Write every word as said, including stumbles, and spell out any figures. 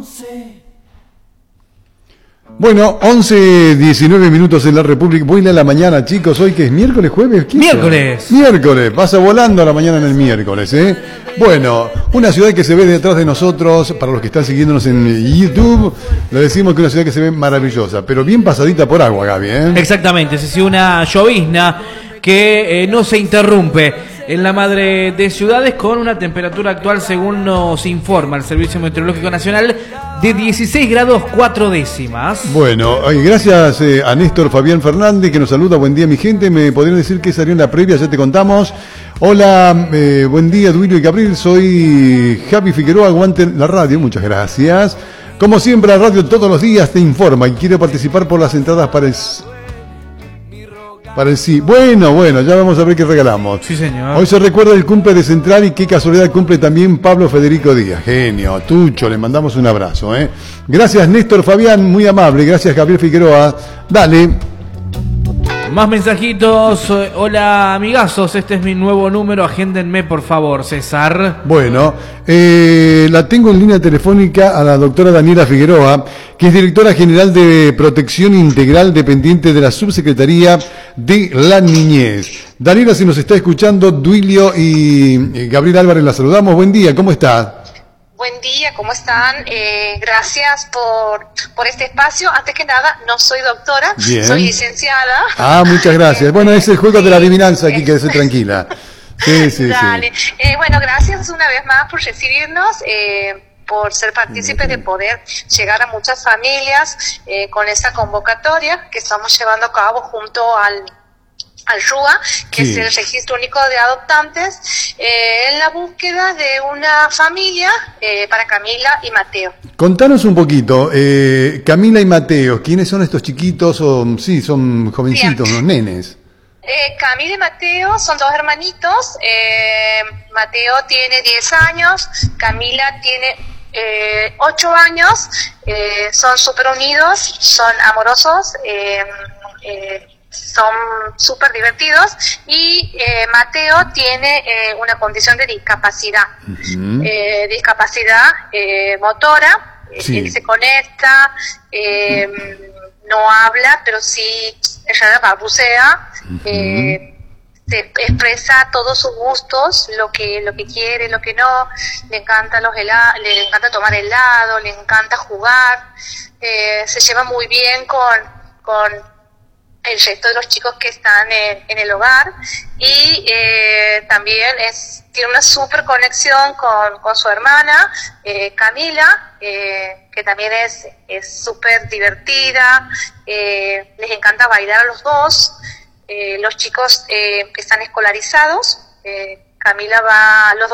Bueno, once, diecinueve minutos en la República. Buena la mañana, chicos. Hoy que es miércoles, jueves. ¿Qué Miércoles. Es? Miércoles. Pasa volando la mañana en el miércoles, ¿eh? Bueno, una ciudad que se ve detrás de nosotros. Para los que están siguiéndonos en YouTube, le decimos que es una ciudad que se ve maravillosa, pero bien pasadita por agua, Gaby, ¿eh? Exactamente. Se sigue una llovizna que eh, no se interrumpe en la madre de ciudades, con una temperatura actual, según nos informa el Servicio Meteorológico Nacional, de dieciséis grados cuatro décimas. Bueno, ay, gracias eh, a Néstor Fabián Fernández, que nos saluda. Buen día, mi gente. Me podrían decir que salió en la previa, ya te contamos. Hola, eh, buen día, Duilio y Gabriel. Soy Javi Figueroa, aguanten la radio. Muchas gracias. Como siempre, la radio todos los días te informa y quiere participar por las entradas para el... Para el sí. Bueno, bueno, ya vamos a ver qué regalamos. Sí, señor. Hoy se recuerda el cumple de Central y qué casualidad cumple también Pablo Federico Díaz. Genio, Tucho, le mandamos un abrazo, ¿eh? Gracias, Néstor Fabián, muy amable. Gracias, Gabriel Figueroa. Dale. Más mensajitos. Hola, amigazos, este es mi nuevo número. Agéndenme, por favor, César. Bueno, eh, la tengo en línea telefónica a la doctora Daniela Figueroa, que es directora general de Protección Integral, dependiente de la Subsecretaría de la Niñez. Daniela, si nos está escuchando, Duilio y Gabriel Álvarez, la saludamos. Buen día, ¿cómo está? Buen día, ¿cómo están? Eh, gracias por, por este espacio. Antes que nada, no soy doctora, Bien. Soy licenciada. Ah, muchas gracias. Bueno, es el juego de la adivinanza aquí, quédese tranquila. Sí, sí, Dale. sí. Eh, bueno, gracias una vez más por recibirnos, eh, por ser partícipes de poder llegar a muchas familias eh, con esta convocatoria que estamos llevando a cabo junto al al RUA, que Sí. es el Registro Único de Adoptantes, eh, en la búsqueda de una familia eh, para Camila y Mateo. Contanos un poquito, eh, Camila y Mateo, ¿quiénes son estos chiquitos? O, sí, son jovencitos, Bien. unos nenes. Eh, Camila y Mateo son dos hermanitos. eh, Mateo tiene diez años, Camila tiene eh, ocho años. eh, son súper unidos, son amorosos, eh, eh, son súper divertidos, y eh, Mateo tiene eh, una condición de discapacidad, Uh-huh. eh, discapacidad eh, motora. Sí. Él se conecta, eh, no habla, pero sí ella balbucea, Uh-huh. eh, se expresa todos sus gustos, lo que lo que quiere, lo que no. Le encanta los helados, le encanta tomar helado, le encanta jugar, eh, se lleva muy bien con con el resto de los chicos que están en, en el hogar, y eh, también es tiene una super conexión con, con su hermana eh, Camila, eh, que también es es súper divertida, eh, les encanta bailar a los dos. Eh, los chicos eh, que están escolarizados, eh, Camila va, los dos